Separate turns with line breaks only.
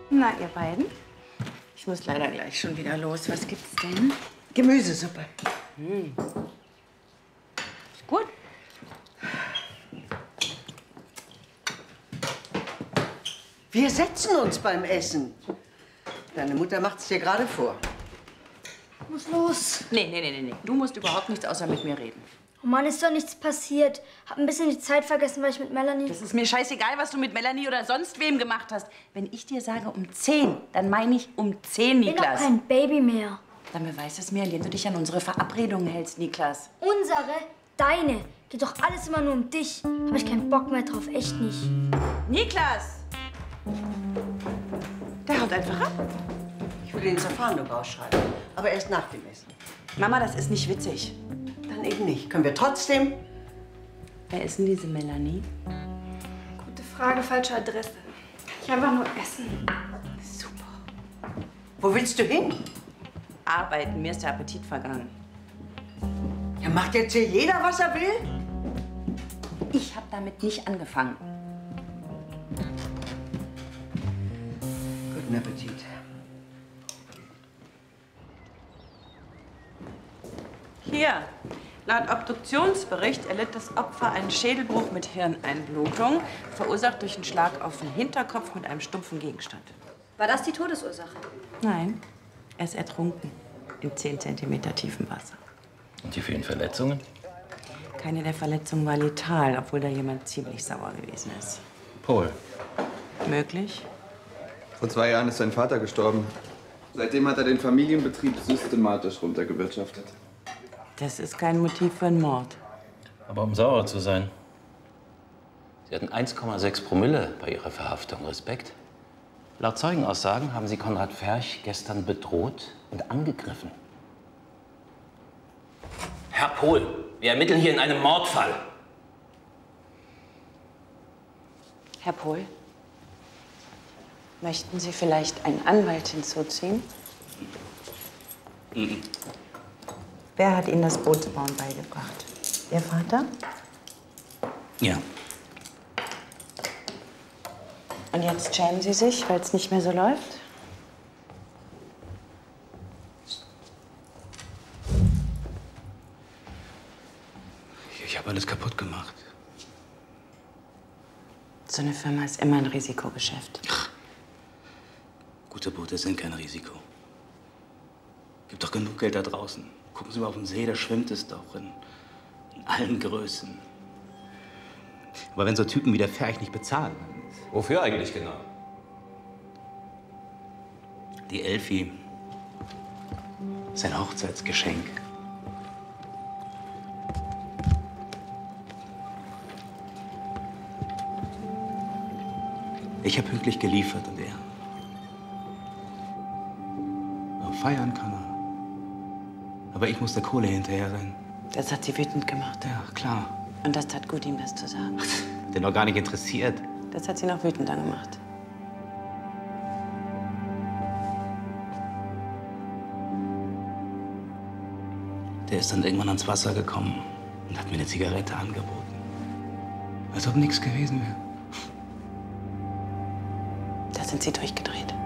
Na, ihr beiden? Ich muss leider gleich schon wieder los. Was gibt's denn?
Gemüsesuppe.
Ist gut.
Wir setzen uns beim Essen. Deine Mutter macht's dir gerade vor.
Muss los.
Nee. Du musst überhaupt nichts außer mit mir reden.
Oh Mann, ist doch nichts passiert. Hab ein bisschen die Zeit vergessen, weil ich mit Melanie...
Das ist mir scheißegal, was du mit Melanie oder sonst wem gemacht hast. Wenn ich dir sage um 10, dann meine ich um 10,
Ich bin doch
Niklas.
kein Baby mehr.
Dann beweis es mir, indem du dich an unsere Verabredungen hältst, Niklas.
Unsere, deine. Geht doch alles immer nur um dich. Hab ich keinen Bock mehr drauf, echt nicht.
Niklas! Der haut einfach ab.
Ich will den zur Fahndung rausschreiben, aber erst nach dem Essen.
Mama, das ist nicht witzig.
Dann eben nicht. Können wir trotzdem?
Wer ist denn diese Melanie?
Gute Frage, falsche Adresse. Ich einfach nur essen.
Super.
Wo willst du hin?
Arbeiten, mir ist der Appetit vergangen.
Ja, macht jetzt hier jeder, was er will?
Ich habe damit nicht angefangen.
Guten Appetit.
Hier. Laut Obduktionsbericht erlitt das Opfer einen Schädelbruch mit Hirneinblutung, verursacht durch einen Schlag auf den Hinterkopf mit einem stumpfen Gegenstand.
War das die Todesursache?
Nein, er ist ertrunken. In 10 Zentimeter tiefem Wasser.
Und die vielen Verletzungen?
Keine der Verletzungen war letal, obwohl da jemand ziemlich sauer gewesen ist.
Paul.
Möglich?
Vor 2 Jahren ist sein Vater gestorben. Seitdem hat er den Familienbetrieb systematisch runtergewirtschaftet.
Das ist kein Motiv für einen Mord.
Aber um sauer zu sein. Sie hatten 1,6 Promille bei Ihrer Verhaftung. Respekt. Laut Zeugenaussagen haben Sie Konrad Ferch gestern bedroht und angegriffen. Herr Pohl, wir ermitteln hier in einem Mordfall.
Herr Pohl, möchten Sie vielleicht einen Anwalt hinzuziehen? Wer hat Ihnen das Bootsbauen beigebracht? Ihr Vater?
Ja.
Und jetzt schämen Sie sich, weil es nicht mehr so läuft?
Ich habe alles kaputt gemacht.
So eine Firma ist immer ein Risikogeschäft.
Gute Boote sind kein Risiko. Gibt doch genug Geld da draußen. Gucken Sie mal auf den See, da schwimmt es doch in allen Größen. Aber wenn so Typen wie der Ferch nicht bezahlen.
Wofür eigentlich genau?
Die Elfi ist ein Hochzeitsgeschenk. Ich habe pünktlich geliefert und er. Aber feiern kann er. Aber ich muss der Kohle hinterher sein.
Das hat Sie wütend gemacht.
Ja, klar.
Und das tat gut, ihm das zu sagen.
Den noch gar nicht interessiert.
Das hat Sie noch wütender gemacht.
Der ist dann irgendwann ans Wasser gekommen und hat mir eine Zigarette angeboten. Als ob nichts gewesen wäre.
Da sind Sie durchgedreht.